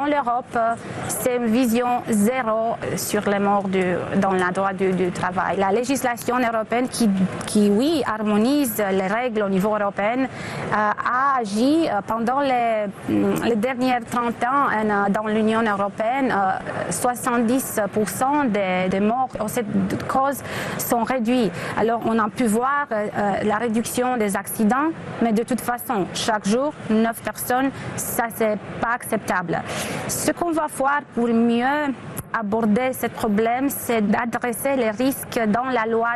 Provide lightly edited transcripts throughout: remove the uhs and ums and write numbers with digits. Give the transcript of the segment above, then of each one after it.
dans l'Europe, c'est une vision zéro sur les morts dans le droit du travail. La législation européenne oui, harmonise les règles au niveau européen, a agi pendant les derniers 30 ans dans l'Union européenne. 70% des morts à cette cause sont réduits. Alors on a pu voir la réduction des accidents, mais de toute façon, chaque jour, 9 personnes, ça c'est pas acceptable. Ce qu'on va voir pour mieux aborder ce problème, c'est d'adresser les risques dans la loi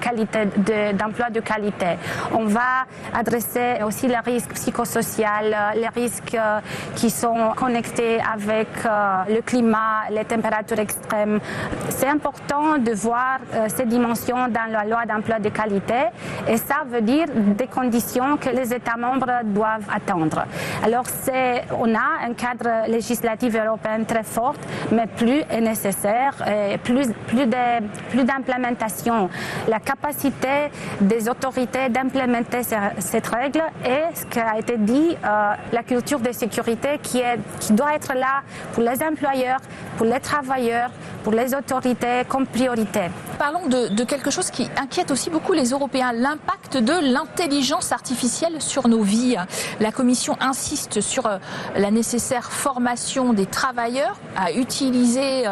d'emploi de qualité. On va adresser aussi les risques psychosociaux, les risques qui sont connectés avec le climat, les températures extrêmes. C'est important de voir ces dimensions dans la loi d'emploi de qualité et ça veut dire des conditions que les États membres doivent attendre. Alors on a un cadre législatif européen très fort, mais plus est nécessaire, et plus d'implémentation. La capacité des autorités d'implémenter cette règle et ce qui a été dit, la culture de sécurité qui doit être là pour les employeurs, pour les travailleurs, pour les autorités comme priorité. Parlons de quelque chose qui inquiète aussi beaucoup les Européens, l'impact de l'intelligence artificielle sur nos vies. La Commission insiste sur la nécessaire formation des travailleurs à utiliser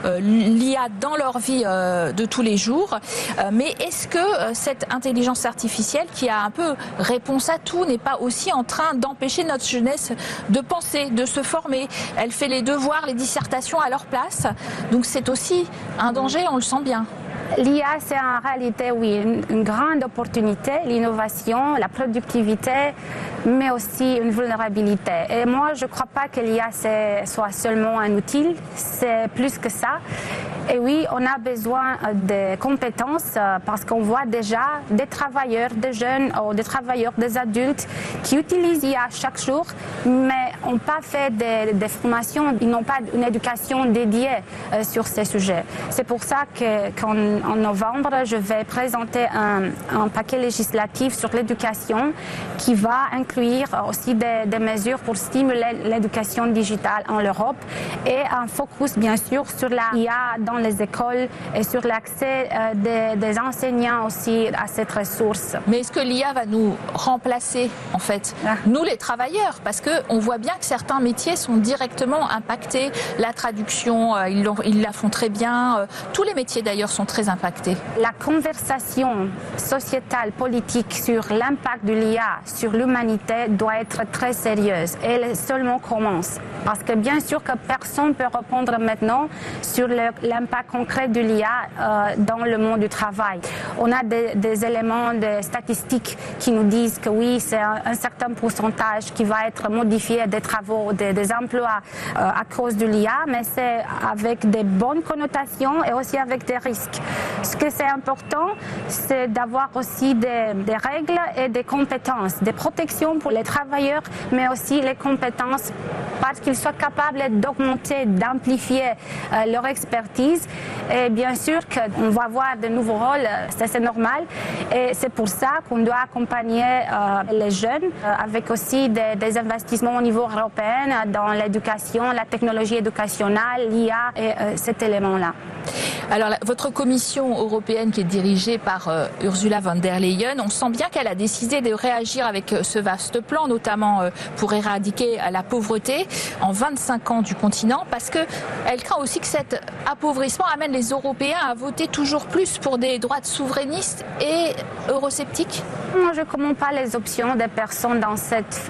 l'IA dans leur vie de tous les jours. Mais est-ce que cette intelligence artificielle qui a un peu réponse à tout n'est pas aussi en train d'empêcher notre jeunesse de penser, de se former? Elle fait les devoirs, les dissertations à leur place. Donc c'est aussi un danger, on le sent bien. L'IA, c'est en réalité, oui, une grande opportunité, l'innovation, la productivité, mais aussi une vulnérabilité. Et moi, je ne crois pas que l'IA soit seulement un outil, c'est plus que ça. Et oui, on a besoin de compétences parce qu'on voit déjà des travailleurs, des jeunes, ou des travailleurs, des adultes qui utilisent l'IA chaque jour, mais n'ont pas fait des formations, ils n'ont pas une éducation dédiée sur ces sujets. C'est pour ça qu'en novembre, je vais présenter un paquet législatif sur l'éducation qui va inclure aussi des mesures pour stimuler l'éducation digitale en Europe et un focus bien sûr sur la IA dans les écoles et sur l'accès des enseignants aussi à cette ressource. Mais est-ce que l'IA va nous remplacer en fait, nous les travailleurs? Parce qu'on voit bien que certains métiers sont directement impactés. La traduction, ils la font très bien. Tous les métiers d'ailleurs sont très impactés. La conversation sociétale, politique sur l'impact de l'IA sur l'humanité doit être très sérieuse. Et elle seulement commence. Parce que bien sûr que personne ne peut répondre maintenant sur l'impact concret de l'IA dans le monde du travail. On a des éléments de statistiques qui nous disent que oui, c'est un certain pourcentage qui va être modifié des travaux, des emplois à cause de l'IA, mais c'est avec des bonnes connotations et aussi avec des risques. Ce que c'est important, c'est d'avoir aussi des règles et des compétences, des protections pour les travailleurs, mais aussi les compétences parce qu'ils soient capables d'augmenter, d'amplifier leur expertise. Et bien sûr qu'on va avoir de nouveaux rôles, ça c'est normal. Et c'est pour ça qu'on doit accompagner les jeunes avec aussi des investissements au niveau européen dans l'éducation, la technologie éducationnelle, l'IA et cet élément-là. Alors, votre commission européenne qui est dirigée par Ursula von der Leyen, on sent bien qu'elle a décidé de réagir avec ce vaste plan, notamment pour éradiquer la pauvreté en 25 ans du continent, parce qu'elle craint aussi que cet appauvrissement amène les Européens à voter toujours plus pour des droites souverainistes et eurosceptiques. Moi, je ne commande pas les options des personnes dans cette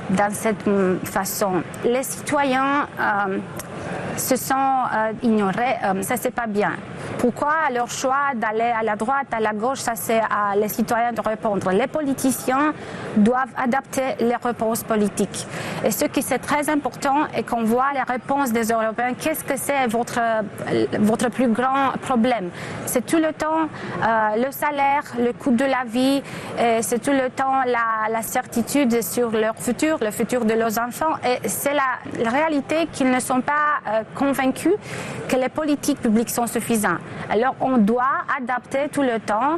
façon. Les citoyens se sont ignorés, ça c'est pas bien. Pourquoi leur choix d'aller à la droite, à la gauche, ça c'est à les citoyens de répondre. Les politiciens doivent adapter les réponses politiques. Et ce qui est très important est qu'on voit les réponses des Européens. Qu'est-ce que c'est votre plus grand problème? C'est tout le temps le salaire, le coût de la vie, c'est tout le temps la certitude sur leur futur, le futur de leurs enfants. Et c'est la réalité qu'ils ne sont pas convaincu que les politiques publiques sont suffisantes. Alors on doit adapter tout le temps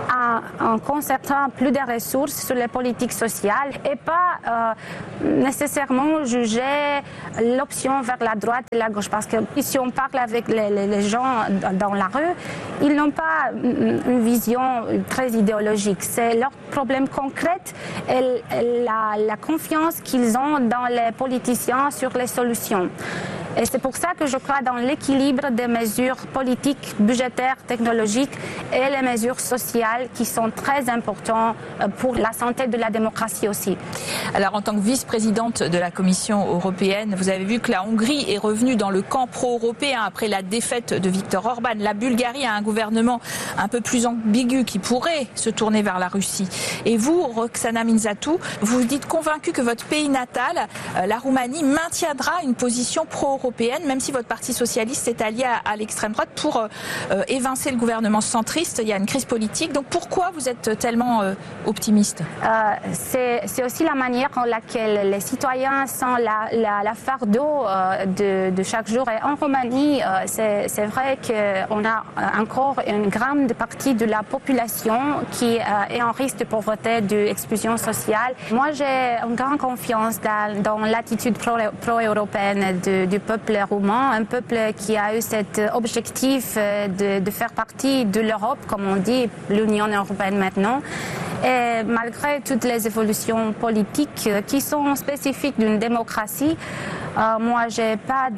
en concentrant plus de ressources sur les politiques sociales et pas nécessairement juger l'option vers la droite et la gauche. Parce que si on parle avec les gens dans la rue, ils n'ont pas une vision très idéologique. C'est leur problème concret et la confiance qu'ils ont dans les politiciens sur les solutions. Et c'est pour ça que je crois dans l'équilibre des mesures politiques, budgétaires, technologiques et les mesures sociales qui sont très importantes pour la santé de la démocratie aussi. Alors en tant que vice-présidente de la Commission européenne, vous avez vu que la Hongrie est revenue dans le camp pro-européen après la défaite de Viktor Orban. La Bulgarie a un gouvernement un peu plus ambigu qui pourrait se tourner vers la Russie. Et vous, Roxana Minzatu, vous dites convaincu que votre pays natal, la Roumanie, maintiendra une position pro-européenne, même si votre parti socialiste est allié à l'extrême droite pour évincer le gouvernement centriste. Il y a une crise politique. Donc pourquoi vous êtes tellement optimiste? C'est aussi la manière en laquelle les citoyens sont la fardeau de chaque jour. Et en Roumanie, c'est vrai qu'on a encore une grande partie de la population qui est en risque de pauvreté, d'exclusion sociale. Moi, j'ai une grande confiance dans l'attitude pro-européenne du peuple roumain, un peuple qui a eu cet objectif de faire partie de l'Europe, comme on dit, l'Union européenne maintenant. Et malgré toutes les évolutions politiques qui sont spécifiques d'une démocratie, moi, je n'ai pas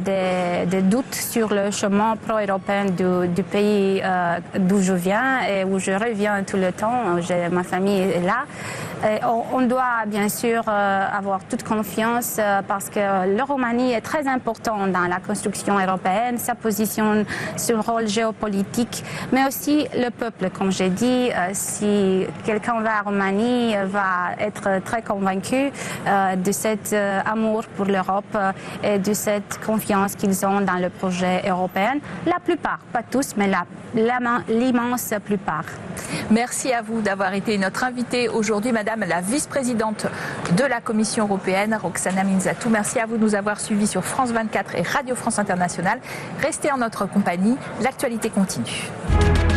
de doute sur le chemin pro-européen du pays d'où je viens et où je reviens tout le temps. Ma famille est là. Et on doit bien sûr avoir toute confiance parce que la Roumanie est très importante dans la construction européenne, sa position sur le rôle géopolitique, mais aussi le peuple. Comme j'ai dit, si quelqu'un va en Roumanie, va être très convaincu de cet amour pour l'Europe et de cette confiance qu'ils ont dans le projet européen. La plupart, pas tous, mais l'immense plupart. Merci à vous d'avoir été notre invitée aujourd'hui, Madame la vice-présidente de la Commission européenne, Roxana Minzatu. Merci à vous de nous avoir suivis sur France 24 et Radio France Internationale. Restez en notre compagnie, l'actualité continue.